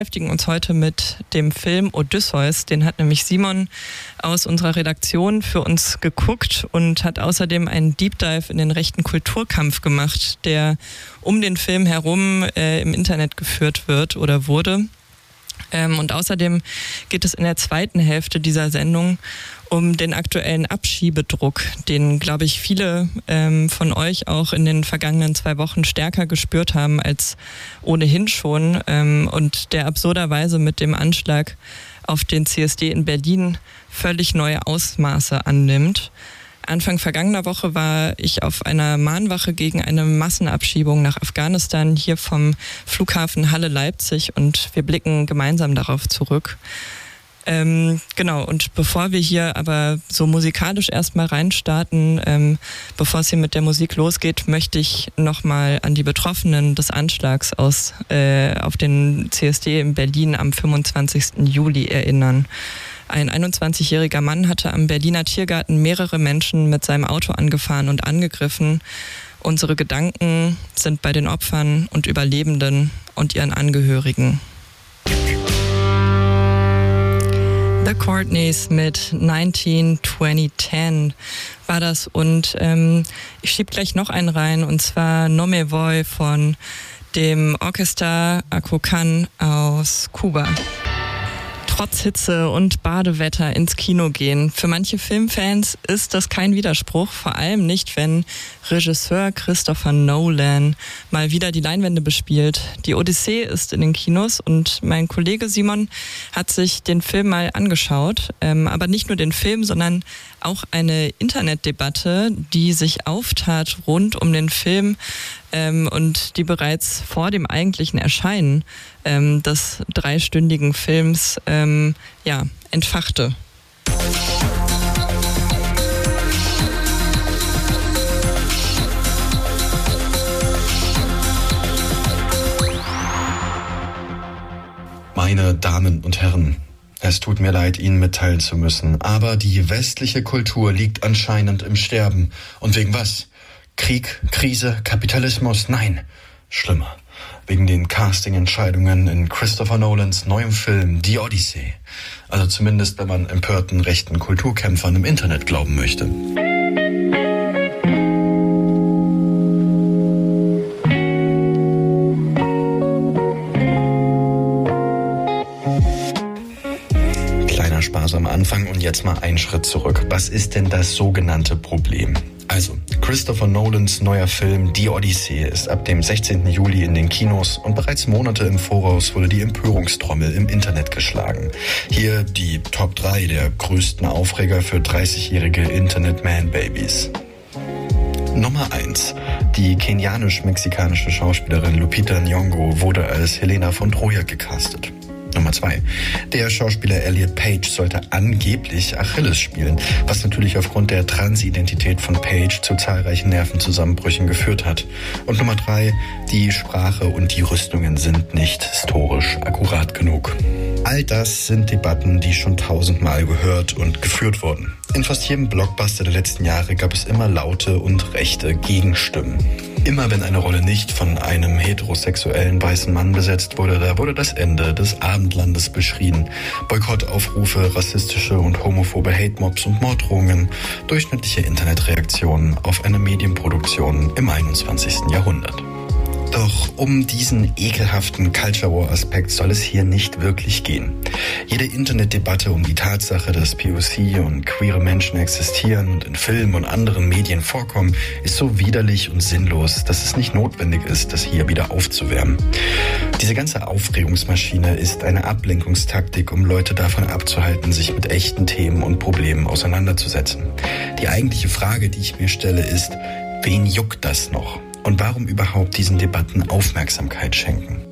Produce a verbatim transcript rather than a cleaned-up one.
beschäftigen uns heute mit dem Film Odysseus. Den hat nämlich Simon aus unserer Redaktion für uns geguckt und hat außerdem einen Deep Dive in den rechten Kulturkampf gemacht, der um den Film herum äh, im Internet geführt wird oder wurde. Ähm, und außerdem geht es in der zweiten Hälfte dieser Sendung um den aktuellen Abschiebedruck, den, glaube ich, viele ähm, von euch auch in den vergangenen zwei Wochen stärker gespürt haben als ohnehin schon ähm, und der absurderweise mit dem Anschlag auf den C S D in Berlin völlig neue Ausmaße annimmt. Anfang vergangener Woche war ich auf einer Mahnwache gegen eine Massenabschiebung nach Afghanistan hier vom Flughafen Halle-Leipzig und wir blicken gemeinsam darauf zurück. Ähm, genau, und bevor wir hier aber so musikalisch erstmal reinstarten, ähm, bevor es hier mit der Musik losgeht, möchte ich nochmal an die Betroffenen des Anschlags aus, äh, auf den C S D in Berlin am fünfundzwanzigsten Juli erinnern. Ein einundzwanzigjähriger Mann hatte am Berliner Tiergarten mehrere Menschen mit seinem Auto angefahren und angegriffen. Unsere Gedanken sind bei den Opfern und Überlebenden und ihren Angehörigen. The Courtneys mit neunzehn zwanzig zehn war das und ähm, ich schieb gleich noch einen rein und zwar No Me Voy von dem Orchester Acocan aus Kuba. Trotz Hitze und Badewetter ins Kino gehen. Für manche Filmfans ist das kein Widerspruch, vor allem nicht, wenn Regisseur Christopher Nolan mal wieder die Leinwände bespielt. Die Odyssee ist in den Kinos und mein Kollege Simon hat sich den Film mal angeschaut. Ähm, aber nicht nur den Film, sondern auch eine Internetdebatte, die sich auftat rund um den Film ähm, und die bereits vor dem eigentlichen Erscheinen ähm, des dreistündigen Films ähm, ja, entfachte. Meine Damen und Herren, es tut mir leid, Ihnen mitteilen zu müssen, aber die westliche Kultur liegt anscheinend im Sterben. Und wegen was? Krieg, Krise, Kapitalismus? Nein, schlimmer. Wegen den Casting-Entscheidungen in Christopher Nolans neuem Film Die Odyssee. Also zumindest, wenn man empörten rechten Kulturkämpfern im Internet glauben möchte. Kleiner Spaß am Anfang und jetzt mal einen Schritt zurück. Was ist denn das sogenannte Problem? Also, Christopher Nolans neuer Film Die Odyssee ist ab dem sechzehnten Juli in den Kinos und bereits Monate im Voraus wurde die Empörungstrommel im Internet geschlagen. Hier die Top drei der größten Aufreger für dreißigjährige Internet-Man-Babys. Nummer eins. Die kenianisch-mexikanische Schauspielerin Lupita Nyong'o wurde als Helena von Troja gecastet. Nummer zwei. Der Schauspieler Elliot Page sollte angeblich Achilles spielen, was natürlich aufgrund der Transidentität von Page zu zahlreichen Nervenzusammenbrüchen geführt hat. Und Nummer drei. Die Sprache und die Rüstungen sind nicht historisch akkurat genug. All das sind Debatten, die schon tausendmal gehört und geführt wurden. In fast jedem Blockbuster der letzten Jahre gab es immer laute und rechte Gegenstimmen. Immer wenn eine Rolle nicht von einem heterosexuellen weißen Mann besetzt wurde, da wurde das Ende des Abendlandes beschrien. Boykottaufrufe, rassistische und homophobe Hate-Mobs und Morddrohungen, durchschnittliche Internetreaktionen auf eine Medienproduktion im einundzwanzigsten Jahrhundert. Doch um diesen ekelhaften Culture War-Aspekt soll es hier nicht wirklich gehen. Jede Internetdebatte um die Tatsache, dass P O C und queere Menschen existieren und in Filmen und anderen Medien vorkommen, ist so widerlich und sinnlos, dass es nicht notwendig ist, das hier wieder aufzuwärmen. Diese ganze Aufregungsmaschine ist eine Ablenkungstaktik, um Leute davon abzuhalten, sich mit echten Themen und Problemen auseinanderzusetzen. Die eigentliche Frage, die ich mir stelle, ist, wen juckt das noch? Und warum überhaupt diesen Debatten Aufmerksamkeit schenken?